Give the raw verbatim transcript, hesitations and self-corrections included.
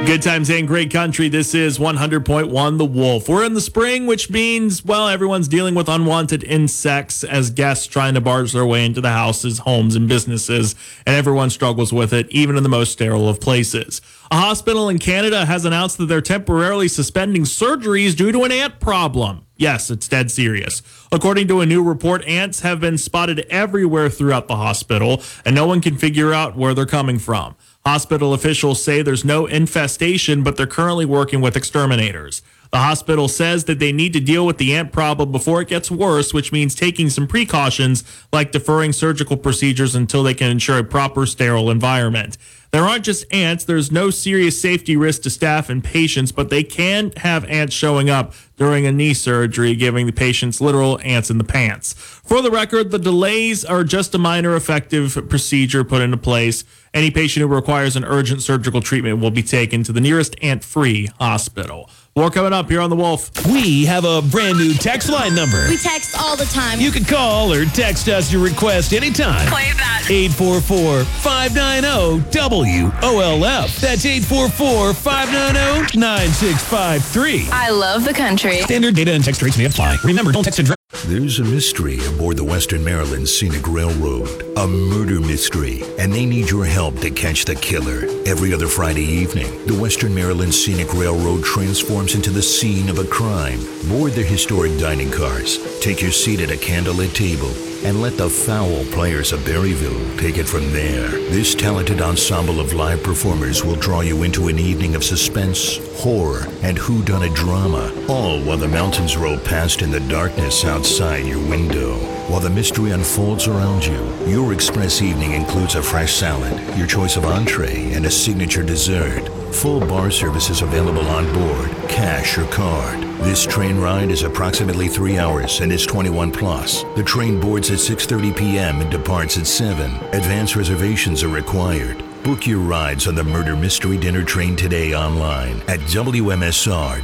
Good times and great country. This is one hundred point one The Wolf. We're in the spring, which means, well, everyone's dealing with unwanted insects as guests trying to barge their way into the houses, homes, and businesses, and everyone struggles with it, even in the most sterile of places. A hospital in Canada has announced that they're temporarily suspending surgeries due to an ant problem. Yes, it's dead serious. According to a new report, ants have been spotted everywhere throughout the hospital, and no one can figure out where they're coming from. Hospital officials say there's no infestation, but they're currently working with exterminators. The hospital says that they need to deal with the ant problem before it gets worse, which means taking some precautions like deferring surgical procedures until they can ensure a proper sterile environment. There aren't just ants. There's no serious safety risk to staff and patients, but they can have ants showing up during a knee surgery, giving the patients literal ants in the pants. For the record, the delays are just a minor effective procedure put into place. Any patient who requires an urgent surgical treatment will be taken to the nearest ant-free hospital. More coming up here on The Wolf. We have a brand new text line number. We text all the time. You can call or text us your request anytime. Play that. eight four four, five nine zero, W O L F. That's eight four four, five nine zero, nine six five three. I love the country. Standard data and text rates may apply. Remember, don't text and drive. There's a mystery aboard the Western Maryland Scenic Railroad, a murder mystery, and they need your help to catch the killer. Every other Friday evening, the Western Maryland Scenic Railroad transforms into the scene of a crime. Board their historic dining cars, take your seat at a candlelit table, and let the foul players of Berryville take it from there. This talented ensemble of live performers will draw you into an evening of suspense, horror, and whodunit drama, all while the mountains roll past in the darkness outside your window. While the mystery unfolds around you, your express evening includes a fresh salad, your choice of entree, and a signature dessert. Full bar service is available on board, cash or card. This train ride is approximately three hours and is twenty-one plus. The train boards at six thirty p.m. and departs at seven. Advance reservations are required. Book your rides on the Murder Mystery Dinner Train today online at W M S R